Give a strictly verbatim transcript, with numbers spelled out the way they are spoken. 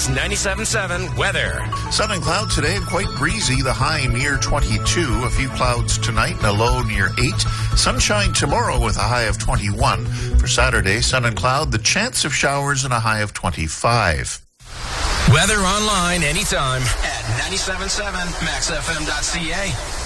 News ninety-seven point seven weather. Sun and cloud today and quite breezy. The high near twenty-two. A few clouds tonight and a low near eight. Sunshine tomorrow with a high of twenty-one. For Saturday, sun and cloud, the chance of showers and a high of twenty-five. Weather online anytime at ninety-seven point seven max f m dot c a.